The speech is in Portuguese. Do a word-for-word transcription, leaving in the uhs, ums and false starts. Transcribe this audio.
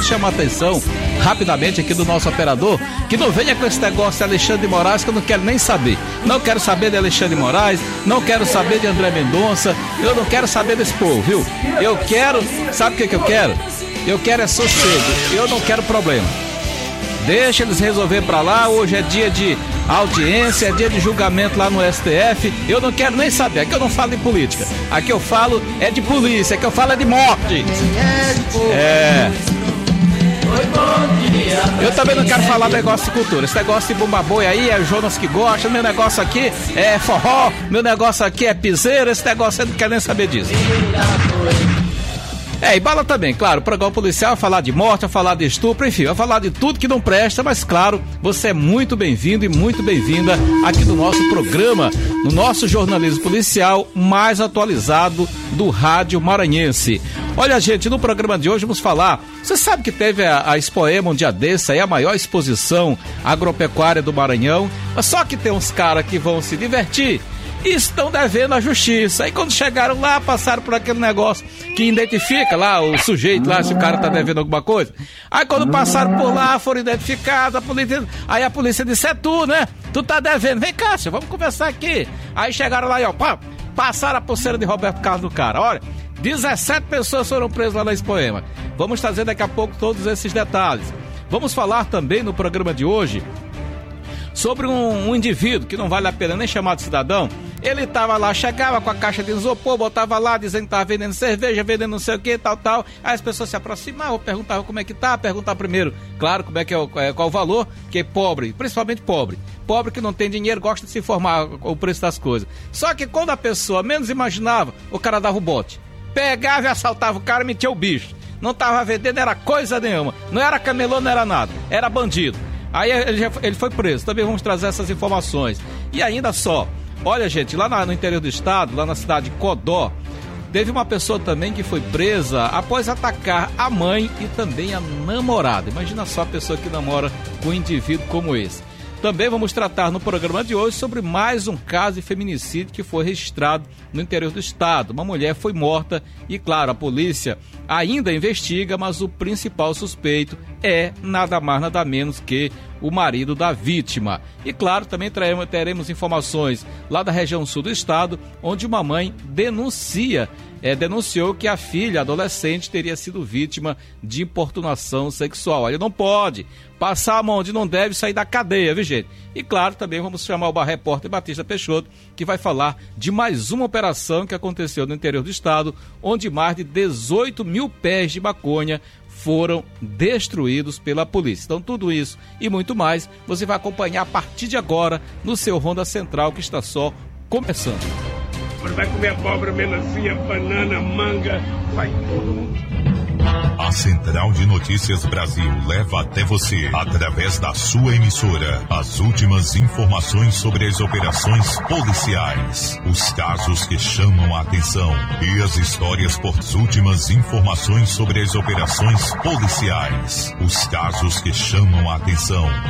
chamar a atenção rapidamente aqui do nosso operador, que não venha com esse negócio de Alexandre de Moraes, que eu não quero nem saber. Não quero saber de Alexandre de Moraes, não quero saber de André Mendonça, eu não quero saber desse povo, viu? Eu quero, sabe o que, que eu quero? Eu quero é sossego, eu não quero problema. Deixa eles resolver pra lá, hoje é dia de audiência, é dia de julgamento lá no S T F, eu não quero nem saber, aqui eu não falo de política, aqui eu falo é de polícia, aqui eu falo é de morte. É... Eu também não quero falar negócio de cultura. Esse negócio de bomba boi aí é o Jonas que gosta. Meu negócio aqui é forró. Meu negócio aqui é piseiro. Esse negócio eu não quero nem saber disso. É, e bala também, claro, o programa policial vai falar de morte, vai falar de estupro, enfim, vai falar de tudo que não presta, mas claro, você é muito bem-vindo e muito bem-vinda aqui no nosso programa, no nosso jornalismo policial mais atualizado do rádio maranhense. Olha, gente, no programa de hoje vamos falar, você sabe que teve a, a Expoema um dia desse, aí a maior exposição agropecuária do Maranhão, mas só que tem uns caras que vão se divertir e estão devendo à justiça. Aí quando chegaram lá, passaram por aquele negócio que identifica lá o sujeito lá, se o cara tá devendo alguma coisa. Aí quando passaram por lá, foram identificados, a polícia, aí a polícia disse, é tu, né? Tu tá devendo, vem cá, senhor, vamos conversar aqui. Aí chegaram lá e ó, pá, passaram a pulseira de Roberto Carlos do cara, olha, dezessete pessoas foram presas lá na Expoema. Vamos trazer daqui a pouco todos esses detalhes. Vamos falar também no programa de hoje sobre um, um indivíduo que não vale a pena nem chamar de cidadão. Ele tava lá, chegava com a caixa de isopor, botava lá, dizendo que tava vendendo cerveja, vendendo não sei o que, tal, tal. Aí as pessoas se aproximavam, perguntavam como é que tá, perguntar primeiro, claro, como é que é, o, é qual o valor, que é pobre, principalmente pobre. Pobre que não tem dinheiro, gosta de se informar o preço das coisas. Só que quando a pessoa menos imaginava, o cara dava o bote. Pegava e assaltava o cara e metia o bicho. Não tava vendendo, era coisa nenhuma. Não era camelô, não era nada. Era bandido. Aí ele, já, ele foi preso. Também vamos trazer essas informações. E ainda só, olha, gente, lá na, no interior do estado, lá na cidade de Codó, teve uma pessoa também que foi presa após atacar a mãe e também a namorada. Imagina só a pessoa que namora com um indivíduo como esse. Também vamos tratar no programa de hoje sobre mais um caso de feminicídio que foi registrado no interior do estado. Uma mulher foi morta e, claro, a polícia ainda investiga, mas o principal suspeito é nada mais, nada menos que o marido da vítima. E, claro, também teremos, teremos informações lá da região sul do estado, onde uma mãe denuncia É, denunciou que a filha adolescente teria sido vítima de importunação sexual. Olha, não pode passar a mão onde não deve, sair da cadeia, viu, gente? E claro, também vamos chamar o repórter Batista Peixoto, que vai falar de mais uma operação que aconteceu no interior do estado, onde mais de dezoito mil pés de maconha foram destruídos pela polícia. Então tudo isso e muito mais você vai acompanhar a partir de agora no seu Ronda Central, que está só começando. Vai comer abóbora, melancia, banana, manga, vai todo mundo. A Central de Notícias Brasil leva até você, através da sua emissora, as últimas informações sobre as operações policiais, os casos que chamam a atenção e as histórias por as últimas informações sobre as operações policiais, os casos que chamam a atenção